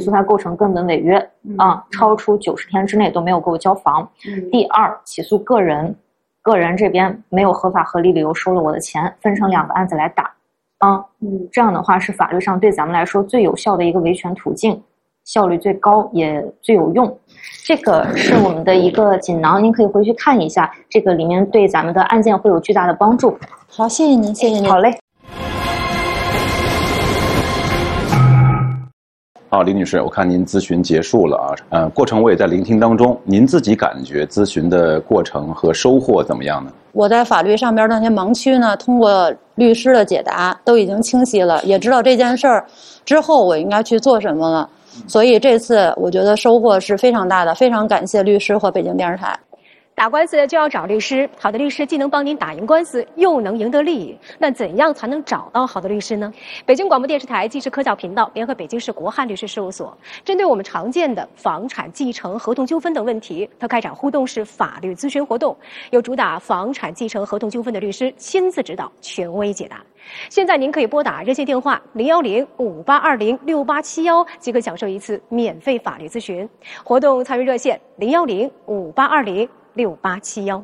诉他构成根本违约超出90天之内都没有给我交房。第二，起诉个人这边没有合法合理理由收了我的钱，分成2个案子来打这样的话是法律上对咱们来说最有效的一个维权途径，效率最高也最有用。这个是我们的一个锦囊，您可以回去看一下，这个里面对咱们的案件会有巨大的帮助。 好，谢谢您，谢谢您。 好嘞。 好，李女士，我看您咨询结束了过程我也在聆听当中，您自己感觉咨询的过程和收获怎么样呢？ 我在法律上边的那些盲区呢，通过律师的解答都已经清晰了，也知道这件事儿之后我应该去做什么了。所以这次我觉得收获是非常大的，非常感谢律师和北京电视台。 打官司就要找律师，好的律师既能帮您打赢官司，又能赢得利益。那怎样才能找到好的律师呢？北京广播电视台纪实科教频道联合北京市国汉律师事务所，针对我们常见的房产继承、合同纠纷等问题，它开展互动式法律咨询活动，由主打房产继承、合同纠纷的律师亲自指导、权威解答。现在您可以拨打热线电话01058206871，即可享受一次免费法律咨询。活动参与热线01058206871。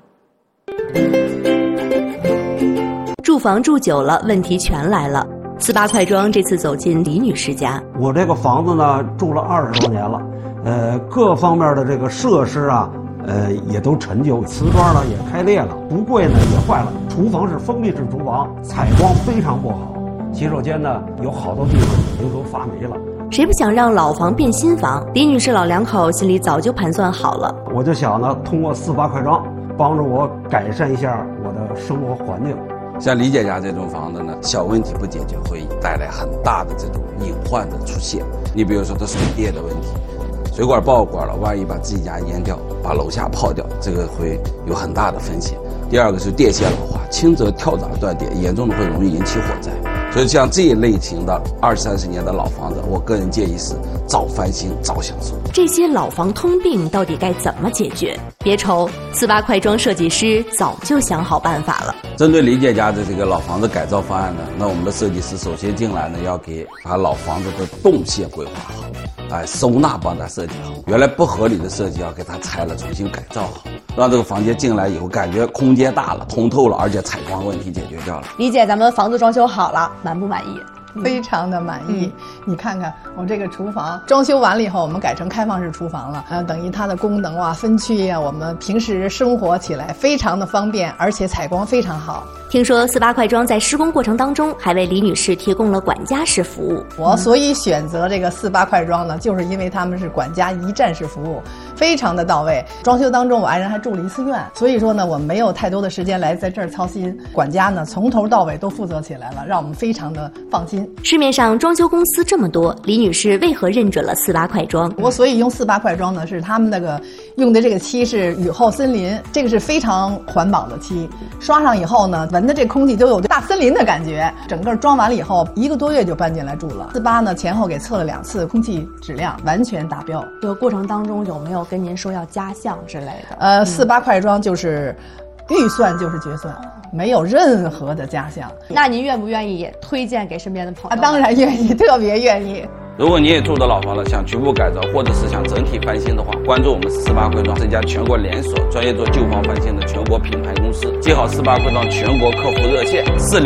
住房住久了，问题全来了。48快装这次走进李女士家。 我这个房子呢，住了20多年了，各方面的这个设施啊，也都陈旧，瓷砖呢也开裂了，橱柜呢也坏了，厨房是封闭式厨房，采光非常不好，洗手间呢有好多地方已经都发霉了。 谁不想让老房变新房？李女士老两口心里早就盘算好了。 我就想呢，通过48快装帮助我改善一下我的生活环境。 像李姐家这种房子呢，小问题不解决会带来很大的这种隐患的出现。你比如说它水电的问题，水管爆管了，万一把自己家淹掉，把楼下泡掉，这个会有很大的风险。第二个是电线老化，轻则跳闸断电，严重的会容易引起火灾。所以像这一类型的20、30年的老房子，我个人建议是早翻新早享受。 这些老房通病到底该怎么解决？别愁，48快装设计师早就想好办法了。 针对李姐家的这个老房子改造方案呢，那我们的设计师首先进来呢，要把老房子的动线规划好，收纳帮他设计好，原来不合理的设计要给他拆了，重新改造好，让这个房间进来以后感觉空间大了、通透了，而且采光问题解决掉了。 李姐，咱们房子装修好了，满不满意？ 非常的满意。你看看我这个厨房装修完了以后，我们改成开放式厨房了，等于它的功能啊、分区啊，我们平时生活起来非常的方便，而且采光非常好。 听说48快装在施工过程当中还为李女士提供了管家式服务。 我所以选择这个48快装呢，就是因为他们是管家一站式服务，非常的到位。装修当中我爱人还住了1次院，所以说呢，我没有太多的时间来在这儿操心。管家呢从头到尾都负责起来了，让我们非常的放心。 市面上装修公司这么多，李女士为何认准了48快装？ 我所以用48快装呢，是他们那个用的这个漆是雨后森林，这个是非常环保的漆，刷上以后呢，闻的这空气都有大森林的感觉。整个装完了以后，1个多月就搬进来住了。48呢前后给测了2次，空气质量完全达标。 这个过程当中有没有跟您说要加项之类的 ？48快装就是预算就是决算，没有任何的加项。 那您愿不愿意也推荐给身边的朋友？ 当然愿意，特别愿意。 如果你也住的老房子，想局部改造或者是想整体翻新的话，关注我们48快装，这家全国连锁专业做旧房翻新的全国品牌公司。记好48快装全国客服热线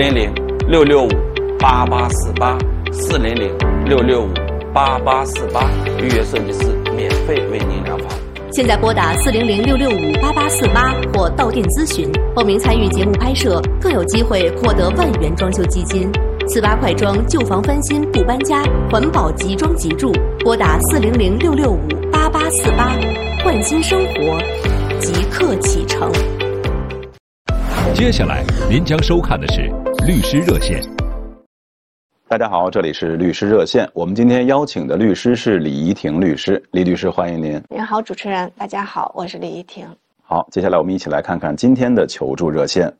400-665-8848，400-665-8848，预约设计师免费为您量房。 现在拨打400-665-8848或到店咨询，报名参与节目拍摄，更有机会获得1万元装修基金。48快装旧房翻新不搬家，环保即装即住。拨打400-665-8848，焕新生活，即刻启程。 接下来您将收看的是律师热线。 大家好，这里是律师热线。我们今天邀请的律师是李怡婷律师。李律师，欢迎您。 您好，主持人，大家好，我是李怡婷。 好，接下来我们一起来看看今天的求助热线。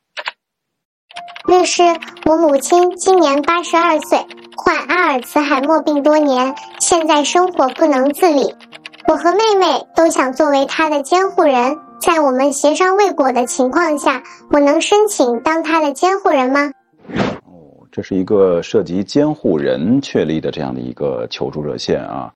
律师，我母亲今年82岁，患阿尔茨海默病多年，现在生活不能自理。我和妹妹都想作为她的监护人，在我们协商未果的情况下，我能申请当她的监护人吗？ 这是一个涉及监护人确立的这样的一个求助热线啊。